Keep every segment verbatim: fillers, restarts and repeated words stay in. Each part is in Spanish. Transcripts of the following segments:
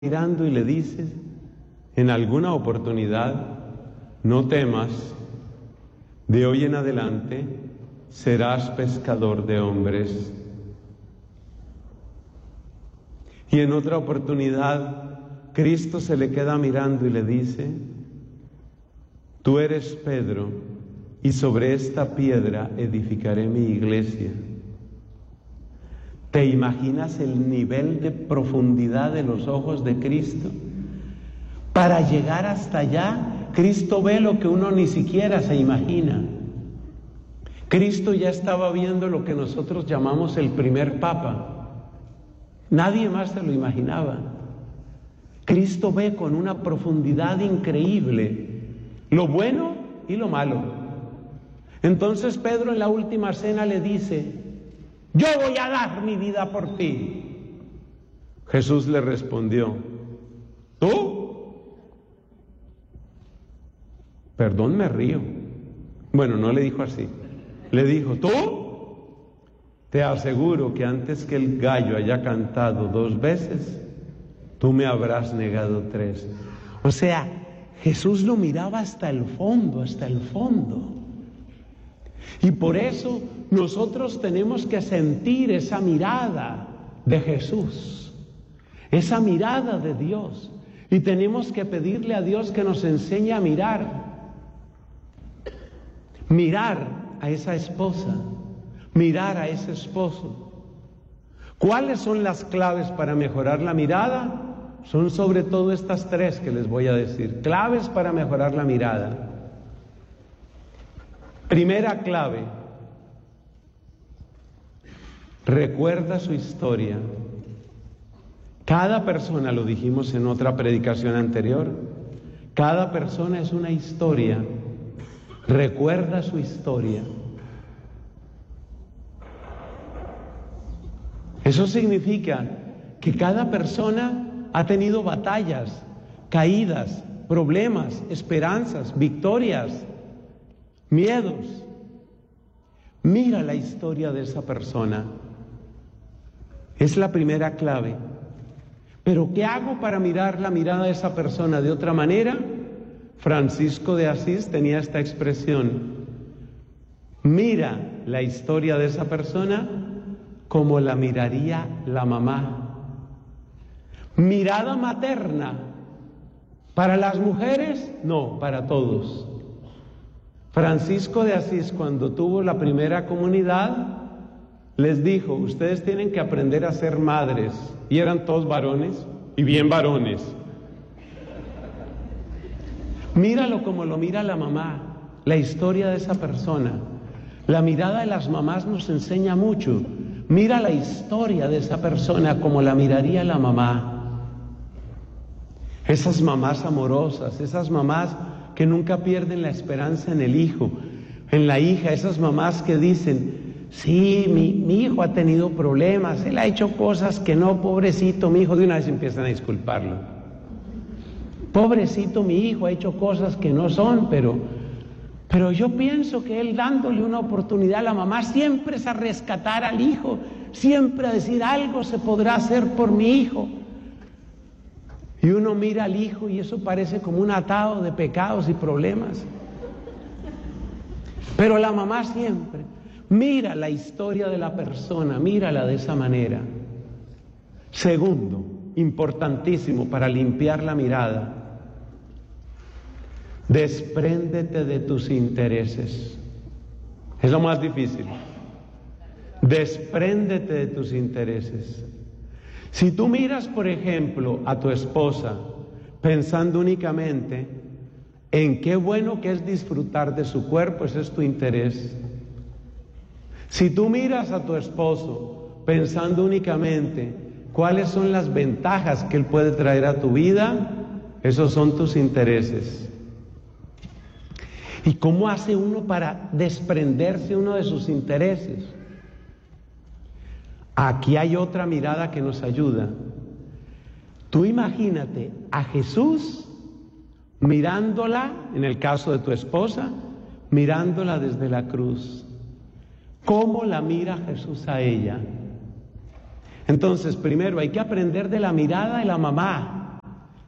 mirando y le dice en alguna oportunidad: no temas, de hoy en adelante serás pescador de hombres. Y en otra oportunidad Cristo se le queda mirando y le dice: tú eres Pedro, y sobre esta piedra edificaré mi iglesia. ¿Te imaginas el nivel de profundidad de los ojos de Cristo? Para llegar hasta allá, Cristo ve lo que uno ni siquiera se imagina. Cristo ya estaba viendo lo que nosotros llamamos el primer Papa. Nadie más se lo imaginaba. Cristo ve con una profundidad increíble lo bueno y lo malo. Entonces Pedro en la última cena le dice: yo voy a dar mi vida por ti. Jesús le respondió: ¿tú? Perdón, me río. Bueno, no le dijo así. Le dijo: ¿tú? Te aseguro que antes que el gallo haya cantado dos veces, tú me habrás negado tres. O sea, Jesús lo miraba hasta el fondo, hasta el fondo. Y por eso nosotros tenemos que sentir esa mirada de Jesús, esa mirada de Dios, y tenemos que pedirle a Dios que nos enseñe a mirar, mirar a esa esposa, mirar a ese esposo. ¿Cuáles son las claves para mejorar la mirada? Son sobre todo estas tres que les voy a decir, claves para mejorar la mirada. Primera clave: recuerda su historia. Cada persona, lo dijimos en otra predicación anterior, cada persona es una historia. Recuerda su historia. Eso significa que cada persona ha tenido batallas, caídas, problemas, esperanzas, victorias, miedos. Mira la historia de esa persona. Es la primera clave. Pero ¿qué hago para mirar la mirada de esa persona de otra manera? Francisco de Asís tenía esta expresión: mira la historia de esa persona como la miraría la mamá. Mirada materna. ¿Para las mujeres? No, para todos. Francisco de Asís, cuando tuvo la primera comunidad, les dijo: ustedes tienen que aprender a ser madres. Y eran todos varones, y bien varones. Míralo como lo mira la mamá, la historia de esa persona. La mirada de las mamás nos enseña mucho. Mira la historia de esa persona como la miraría la mamá. Esas mamás amorosas, esas mamás que nunca pierden la esperanza en el hijo, en la hija, esas mamás que dicen: sí, mi, mi hijo ha tenido problemas, él ha hecho cosas que no, pobrecito mi hijo, de una vez empiezan a disculparlo. Pobrecito mi hijo ha hecho cosas que no son, pero, pero yo pienso que él, dándole una oportunidad a la mamá, siempre es a rescatar al hijo, siempre a decir: algo se podrá hacer por mi hijo. Y uno mira al hijo y eso parece como un atado de pecados y problemas. Pero la mamá siempre mira la historia de la persona, mírala de esa manera. Segundo, importantísimo para limpiar la mirada: despréndete de tus intereses. Es lo más difícil. Despréndete de tus intereses. Si tú miras, por ejemplo, a tu esposa pensando únicamente en qué bueno que es disfrutar de su cuerpo, ese es tu interés. Si tú miras a tu esposo pensando únicamente cuáles son las ventajas que él puede traer a tu vida, esos son tus intereses. ¿Y cómo hace uno para desprenderse uno de sus intereses? Aquí hay otra mirada que nos ayuda. Tú imagínate a Jesús mirándola, en el caso de tu esposa, mirándola desde la cruz. ¿Cómo la mira Jesús a ella? Entonces, primero hay que aprender de la mirada de la mamá.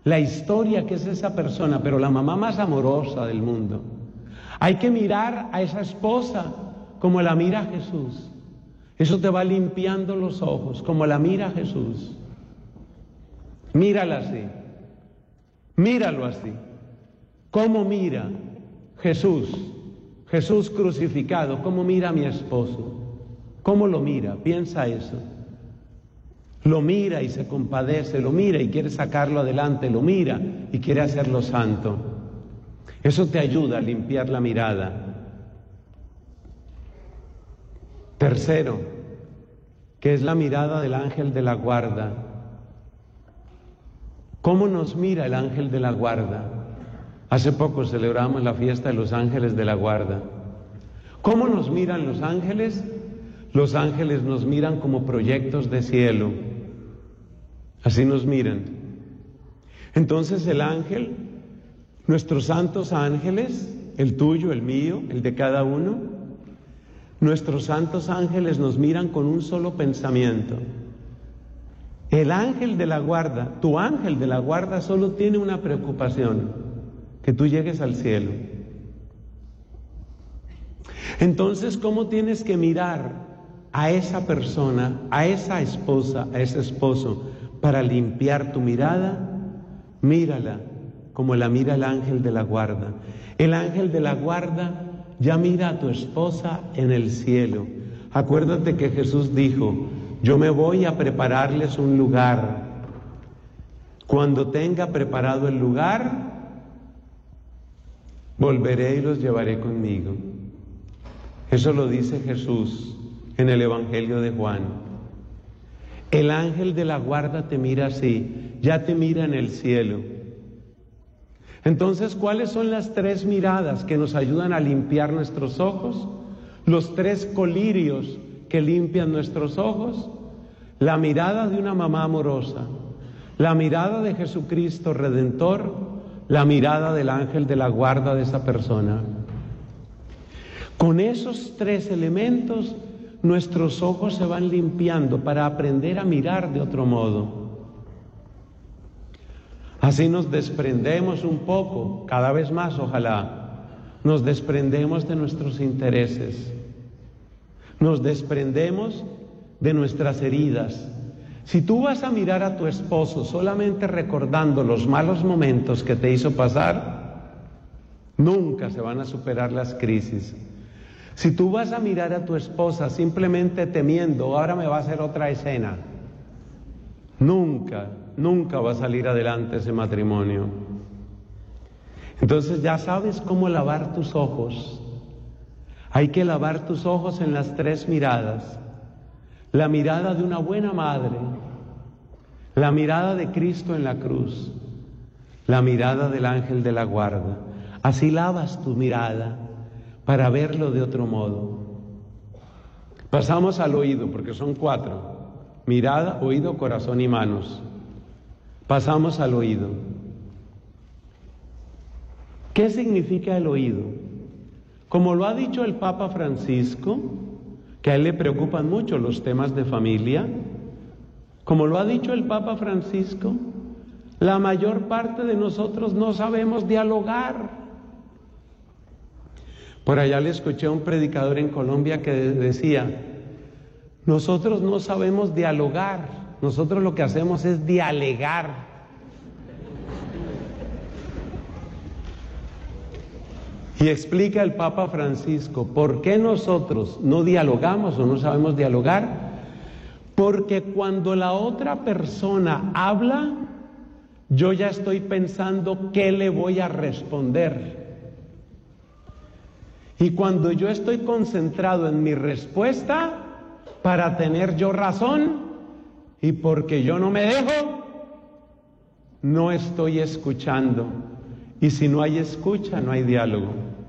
la historia que es esa persona, pero la mamá más amorosa del mundo. Hay que mirar a esa esposa como la mira Jesús. Eso te va limpiando los ojos, como la mira Jesús. Mírala así. Míralo así. ¿Cómo mira Jesús? Jesús crucificado. ¿Cómo mira a mi esposo? ¿Cómo lo mira? Piensa eso. Lo mira y se compadece, lo mira y quiere sacarlo adelante, lo mira y quiere hacerlo santo. Eso te ayuda a limpiar la mirada. Tercero, que es la mirada del ángel de la guarda. ¿Cómo nos mira el ángel de la guarda? Hace poco celebramos la fiesta de los ángeles de la guarda. ¿Cómo nos miran los ángeles? Los ángeles nos miran como proyectos de cielo. Así nos miran. Entonces el ángel, nuestros santos ángeles, el tuyo, el mío, el de cada uno, nuestros santos ángeles nos miran con un solo pensamiento. El ángel de la guarda, tu ángel de la guarda solo tiene una preocupación, que tú llegues al cielo. Entonces, ¿cómo tienes que mirar a esa persona, a esa esposa, a ese esposo, para limpiar tu mirada? Mírala como la mira el ángel de la guarda. El ángel de la guarda ya mira a tu esposa en el cielo. Acuérdate que Jesús dijo: yo me voy a prepararles un lugar. Cuando tenga preparado el lugar, volveré y los llevaré conmigo. Eso lo dice Jesús en el Evangelio de Juan. El ángel de la guarda te mira así, ya te mira en el cielo. Entonces, ¿cuáles son las tres miradas que nos ayudan a limpiar nuestros ojos? Los tres colirios que limpian nuestros ojos. La mirada de una mamá amorosa, la mirada de Jesucristo Redentor, la mirada del ángel de la guarda de esa persona. Con esos tres elementos, nuestros ojos se van limpiando para aprender a mirar de otro modo. Así nos desprendemos un poco, cada vez más ojalá, nos desprendemos de nuestros intereses, nos desprendemos de nuestras heridas. Si tú vas a mirar a tu esposo solamente recordando los malos momentos que te hizo pasar, nunca se van a superar las crisis. Si tú vas a mirar a tu esposa simplemente temiendo, ahora me va a hacer otra escena, nunca, nunca va a salir adelante ese matrimonio. Entonces ya sabes cómo lavar tus ojos. Hay que lavar tus ojos en las tres miradas. La mirada de una buena madre, la mirada de Cristo en la cruz, la mirada del ángel de la guarda. Así lavas tu mirada para verlo de otro modo. Pasamos al oído, porque son cuatro: mirada, oído, corazón y manos. Pasamos al oído. ¿Qué significa el oído? Como lo ha dicho el Papa Francisco, que a él le preocupan mucho los temas de familia, como lo ha dicho el Papa Francisco, la mayor parte de nosotros no sabemos dialogar. Por allá le escuché a un predicador en Colombia que decía: nosotros no sabemos dialogar, nosotros lo que hacemos es dialegar. Y explica el Papa Francisco por qué nosotros no dialogamos o no sabemos dialogar. Porque cuando la otra persona habla, yo ya estoy pensando qué le voy a responder. Y cuando yo estoy concentrado en mi respuesta para tener yo razón, y porque yo no me dejo, no estoy escuchando. Y si no hay escucha, no hay diálogo.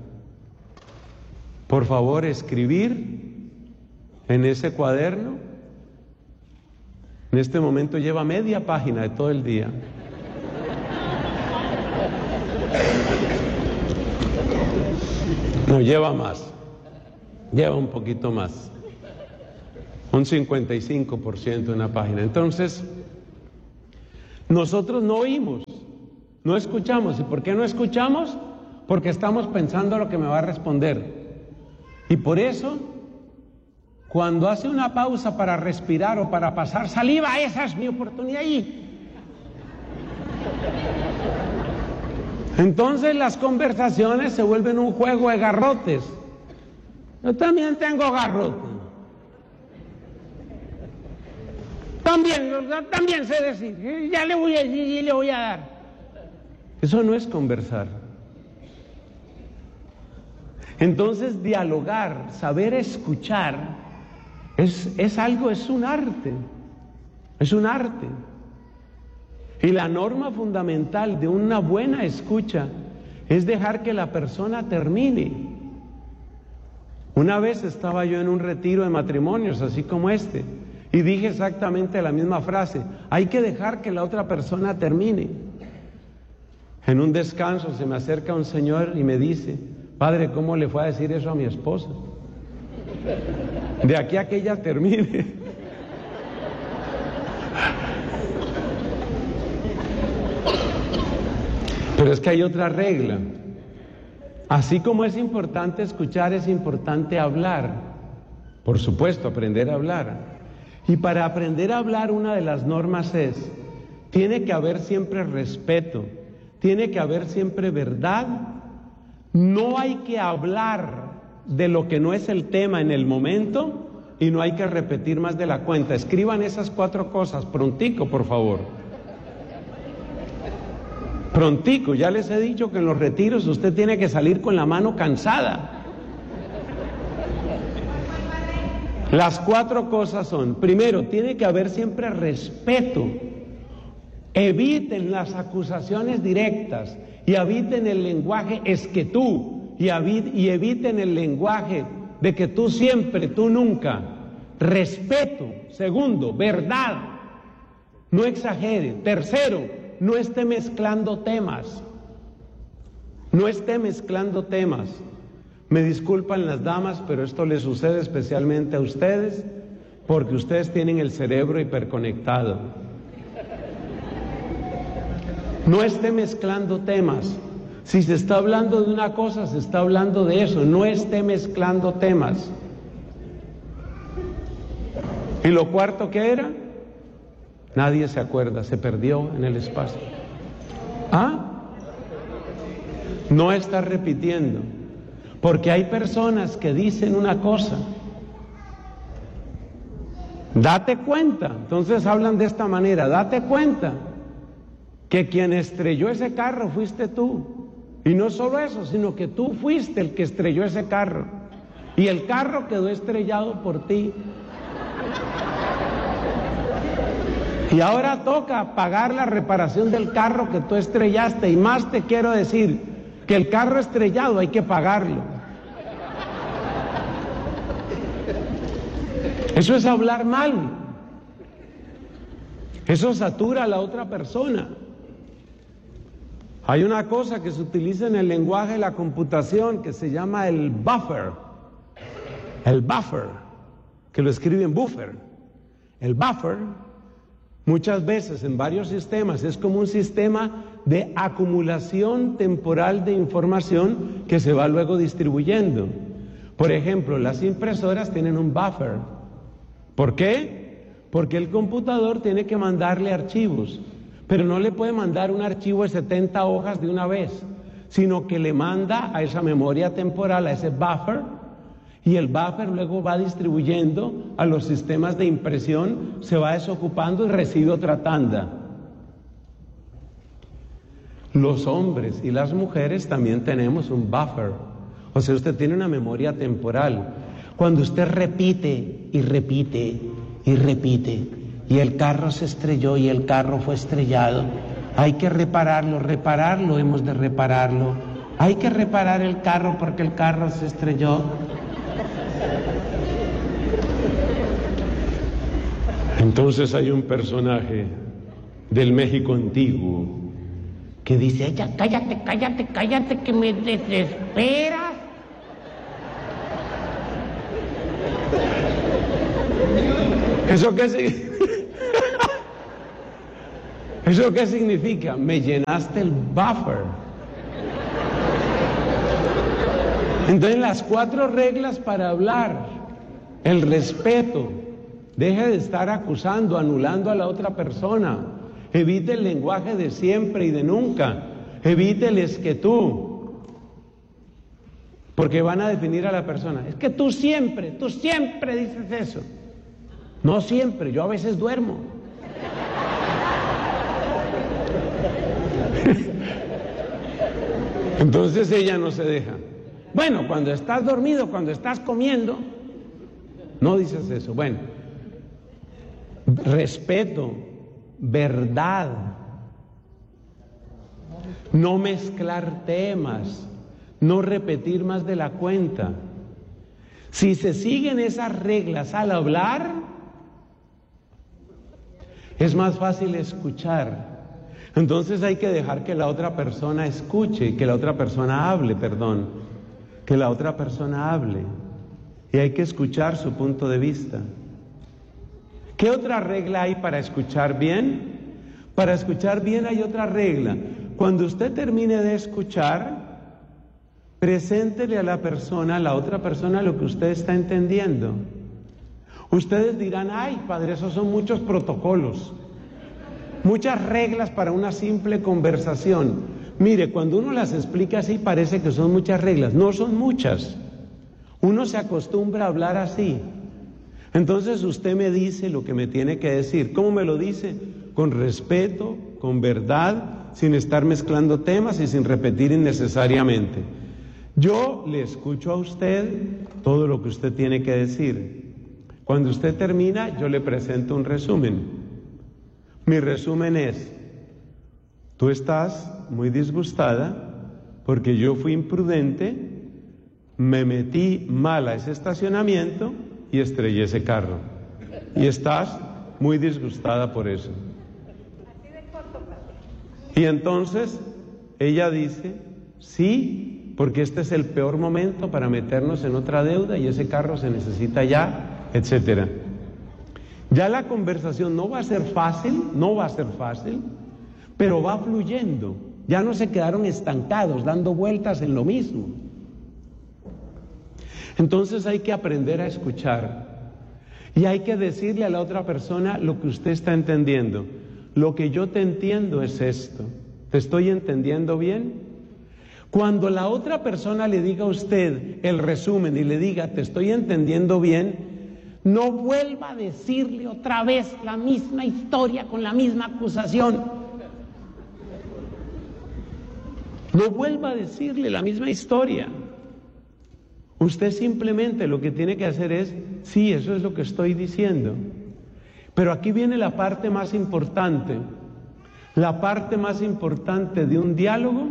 Por favor, escribir en ese cuaderno. En este momento lleva media página de todo el día. No, lleva más. Lleva un poquito más. Un cincuenta y cinco por ciento de una página. Entonces, nosotros no oímos. No escuchamos. ¿Y por qué no escuchamos? Porque estamos pensando lo que me va a responder. Y por eso, cuando hace una pausa para respirar o para pasar saliva, esa es mi oportunidad ahí. Entonces las conversaciones se vuelven un juego de garrotes. Yo también tengo garrote. También, también sé decir, ya le voy a decir y le voy a dar. Eso no es conversar. Entonces dialogar, saber escuchar, es, es algo, es un arte. Es un arte. Y la norma fundamental de una buena escucha es dejar que la persona termine. Una vez estaba yo en un retiro de matrimonios, así como este, y dije exactamente la misma frase: hay que dejar que la otra persona termine. En un descanso se me acerca un señor y me dice: padre, ¿cómo le fue a decir eso a mi esposa? De aquí a que ella termine. Pero es que hay otra regla. Así como es importante escuchar, es importante hablar. Por supuesto, aprender a hablar. Y para aprender a hablar, una de las normas es: tiene que haber siempre respeto, tiene que haber siempre verdad. No hay que hablar de lo que no es el tema en el momento y no hay que repetir más de la cuenta. Escriban esas cuatro cosas prontico, por favor. Prontico, ya les he dicho que en los retiros usted tiene que salir con la mano cansada. Las cuatro cosas son: primero, tiene que haber siempre respeto. Eviten las acusaciones directas y eviten el lenguaje es que tú, y eviten el lenguaje de que tú siempre, tú nunca. Respeto. Segundo, verdad. No exagere. Tercero, no esté mezclando temas. No esté mezclando temas. Me disculpan las damas, pero esto les sucede especialmente a ustedes, porque ustedes tienen el cerebro hiperconectado. No esté mezclando temas. Si se está hablando de una cosa, se está hablando de eso. No esté mezclando temas. ¿Y lo cuarto qué era? Nadie se acuerda, se perdió en el espacio. ¿Ah? No está repitiendo. Porque hay personas que dicen una cosa. Date cuenta. Entonces hablan de esta manera. Date cuenta que quien estrelló ese carro fuiste tú. Y no solo eso, sino que tú fuiste el que estrelló ese carro. Y el carro quedó estrellado por ti. Y ahora toca pagar la reparación del carro que tú estrellaste. Y más te quiero decir, que el carro estrellado hay que pagarlo. Eso es hablar mal. Eso satura a la otra persona. Hay una cosa que se utiliza en el lenguaje de la computación que se llama el buffer. El buffer, que lo escriben buffer. El buffer, muchas veces en varios sistemas, es como un sistema de acumulación temporal de información que se va luego distribuyendo. Por ejemplo, las impresoras tienen un buffer. ¿Por qué? Porque el computador tiene que mandarle archivos, pero no le puede mandar un archivo de setenta hojas de una vez, sino que le manda a esa memoria temporal, a ese buffer, y el buffer luego va distribuyendo a los sistemas de impresión, se va desocupando y recibe otra tanda. Los hombres y las mujeres también tenemos un buffer, o sea, usted tiene una memoria temporal. Cuando usted repite y repite y repite, y el carro se estrelló y el carro fue estrellado, hay que repararlo, repararlo, hemos de repararlo. Hay que reparar el carro porque el carro se estrelló. Entonces hay un personaje del México antiguo que dice: ella, cállate, cállate, cállate, que me desesperas. ¿Eso qué significa? ¿Eso qué significa? Me llenaste el buffer. Entonces, las cuatro reglas para hablar: el respeto, deje de estar acusando, anulando a la otra persona, evite el lenguaje de siempre y de nunca, evite el es que tú, porque van a definir a la persona. Es que tú siempre, tú siempre dices eso. No siempre, yo a veces duermo. Entonces ella no se deja. Bueno, cuando estás dormido, cuando estás comiendo, no dices eso. Bueno, respeto, verdad, no mezclar temas, no repetir más de la cuenta. Si se siguen esas reglas al hablar, es más fácil escuchar. Entonces hay que dejar que la otra persona escuche, que la otra persona hable, perdón, que la otra persona hable. Y hay que escuchar su punto de vista. ¿Qué otra regla hay para escuchar bien? Para escuchar bien hay otra regla. Cuando usted termine de escuchar, preséntele a la persona, a la otra persona, lo que usted está entendiendo. Ustedes dirán, ay, padre, esos son muchos protocolos, muchas reglas para una simple conversación. Mire, cuando uno las explica así, parece que son muchas reglas. No son muchas. Uno se acostumbra a hablar así. Entonces usted me dice lo que me tiene que decir. ¿Cómo me lo dice? Con respeto, con verdad, sin estar mezclando temas y sin repetir innecesariamente. Yo le escucho a usted todo lo que usted tiene que decir. Cuando usted termina, yo le presento un resumen. Mi resumen es: tú estás muy disgustada porque yo fui imprudente, me metí mal a ese estacionamiento y estrellé ese carro. Y estás muy disgustada por eso. Y entonces ella dice, sí, porque este es el peor momento para meternos en otra deuda y ese carro se necesita ya, etcétera. Ya la conversación no va a ser fácil, no va a ser fácil, pero va fluyendo. Ya no se quedaron estancados, dando vueltas en lo mismo. Entonces hay que aprender a escuchar y hay que decirle a la otra persona lo que usted está entendiendo. Lo que yo te entiendo es esto. ¿Te estoy entendiendo bien? Cuando la otra persona le diga a usted el resumen y le diga, te estoy entendiendo bien, no vuelva a decirle otra vez la misma historia con la misma acusación. No vuelva a decirle la misma historia. Usted simplemente lo que tiene que hacer es, sí, eso es lo que estoy diciendo. Pero aquí viene la parte más importante. La parte más importante de un diálogo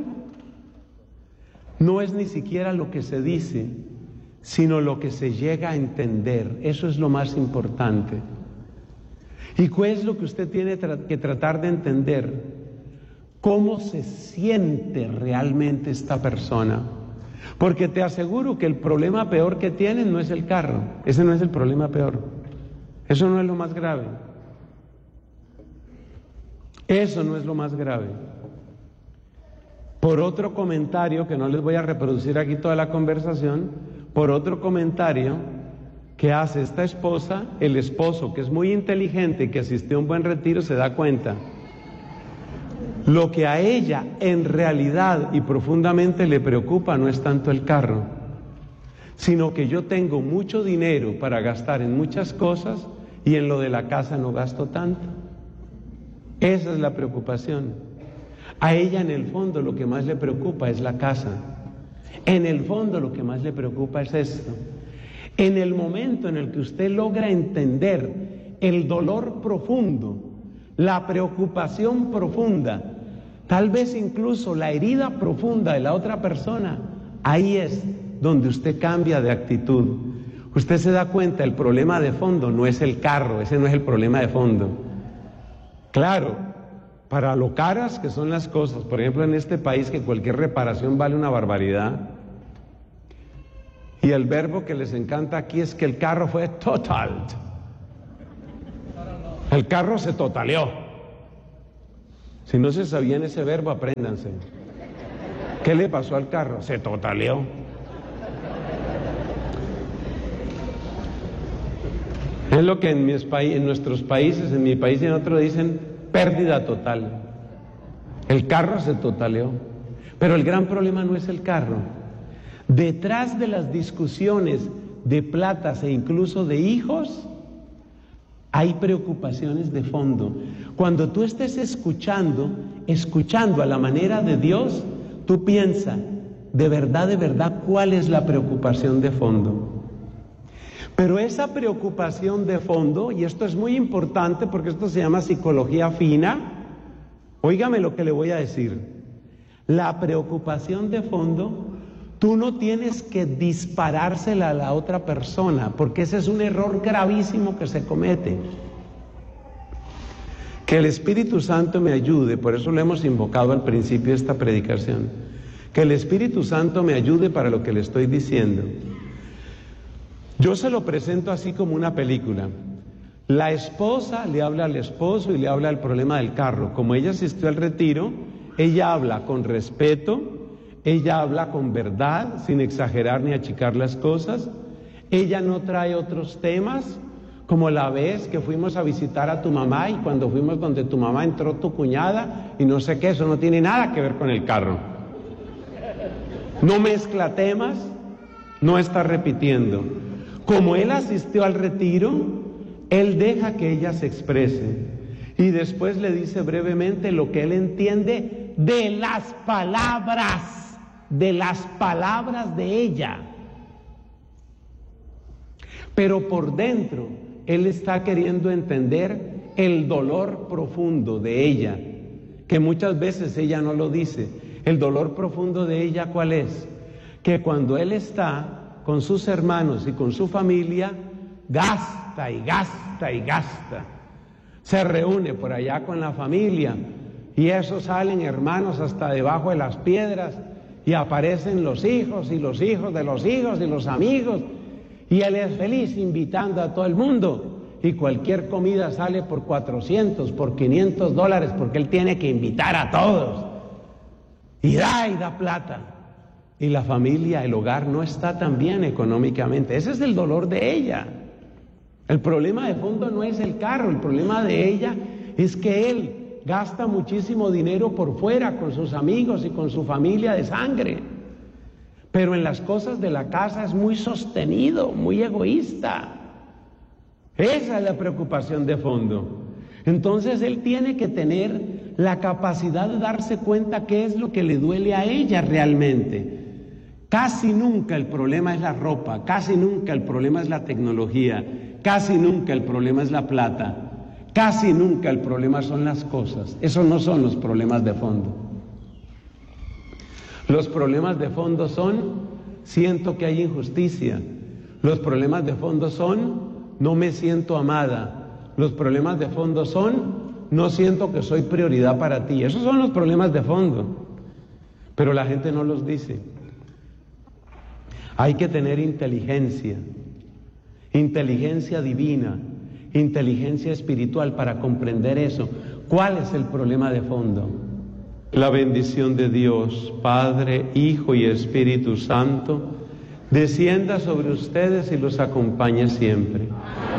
no es ni siquiera lo que se dice, sino lo que se llega a entender. Eso es lo más importante. ¿Y cuál es lo que usted tiene que tratar de entender? ¿Cómo se siente realmente esta persona? Porque te aseguro que el problema peor que tienen no es el carro. Ese no es el problema peor. Eso no es lo más grave. Eso no es lo más grave. Por otro comentario, que no les voy a reproducir aquí toda la conversación, por otro comentario que hace esta esposa, el esposo, que es muy inteligente y que asistió a un buen retiro, se da cuenta. Lo que a ella en realidad y profundamente le preocupa no es tanto el carro, sino que yo tengo mucho dinero para gastar en muchas cosas y en lo de la casa no gasto tanto. Esa es la preocupación. A ella en el fondo lo que más le preocupa es la casa. En el fondo lo que más le preocupa es esto. En el momento en el que usted logra entender el dolor profundo, la preocupación profunda, tal vez incluso la herida profunda de la otra persona, ahí es donde usted cambia de actitud. Usted se da cuenta, el problema de fondo no es el carro, ese no es el problema de fondo. Claro, para lo caras que son las cosas, por ejemplo en este país que cualquier reparación vale una barbaridad, y el verbo que les encanta aquí es que el carro fue totaled. El carro se totaleó. Si no se sabían ese verbo, apréndanse. ¿Qué le pasó al carro? Se totaleó. Es lo que en, mis pa en nuestros países, en mi país y en otros dicen pérdida total. El carro se totaleó. Pero el gran problema no es el carro. Detrás de las discusiones de platas e incluso de hijos, hay preocupaciones de fondo. Cuando tú estés escuchando, escuchando a la manera de Dios, tú piensa, de verdad, de verdad, ¿cuál es la preocupación de fondo? Pero esa preocupación de fondo, y esto es muy importante porque esto se llama psicología fina, óigame lo que le voy a decir. La preocupación de fondo, tú no tienes que disparársela a la otra persona, porque ese es un error gravísimo que se comete. Que el Espíritu Santo me ayude, por eso lo hemos invocado al principio de esta predicación, que el Espíritu Santo me ayude para lo que le estoy diciendo. Yo se lo presento así como una película. La esposa le habla al esposo y le habla del problema del carro. Como ella asistió al retiro, ella habla con respeto, ella habla con verdad, sin exagerar ni achicar las cosas. Ella no trae otros temas, como la vez que fuimos a visitar a tu mamá y cuando fuimos donde tu mamá entró tu cuñada y no sé qué, eso no tiene nada que ver con el carro. No mezcla temas, no está repitiendo. Como él asistió al retiro, él deja que ella se exprese y después le dice brevemente lo que él entiende de las palabras, de las palabras de ella. Pero por dentro, él está queriendo entender el dolor profundo de ella, que muchas veces ella no lo dice. El dolor profundo de ella, ¿cuál es? Que cuando él está con sus hermanos y con su familia, gasta y gasta y gasta. Se reúne por allá con la familia y esos salen hermanos hasta debajo de las piedras y aparecen los hijos y los hijos de los hijos y los amigos y él es feliz invitando a todo el mundo y cualquier comida sale por cuatrocientos, por quinientos dólares porque él tiene que invitar a todos y da y da plata. Y la familia, el hogar no está tan bien económicamente. Ese es el dolor de ella. El problema de fondo no es el carro, el problema de ella es que él gasta muchísimo dinero por fuera con sus amigos y con su familia de sangre. Pero en las cosas de la casa es muy sostenido, muy egoísta. Esa es la preocupación de fondo. Entonces él tiene que tener la capacidad de darse cuenta qué es lo que le duele a ella realmente. Casi nunca el problema es la ropa, casi nunca el problema es la tecnología, casi nunca el problema es la plata, casi nunca el problema son las cosas. Esos no son los problemas de fondo. Los problemas de fondo son, siento que hay injusticia. Los problemas de fondo son, no me siento amada. Los problemas de fondo son, no siento que soy prioridad para ti. Esos son los problemas de fondo. Pero la gente no los dice. Hay que tener inteligencia, inteligencia divina, inteligencia espiritual para comprender eso. ¿Cuál es el problema de fondo? La bendición de Dios, Padre, Hijo y Espíritu Santo, descienda sobre ustedes y los acompañe siempre.